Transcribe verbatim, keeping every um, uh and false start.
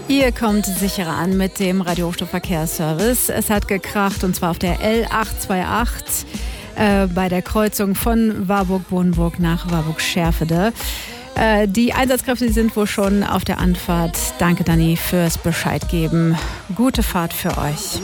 Ihr kommt sicherer an mit dem Radio Hochstroh Verkehrsservice. Es hat gekracht und zwar auf der L acht zwei acht äh, bei der Kreuzung von Warburg-Bodenburg nach Warburg-Schärfede. Äh, die Einsatzkräfte sind wohl schon auf der Anfahrt. Danke, Dani, fürs Bescheid geben. Gute Fahrt für euch.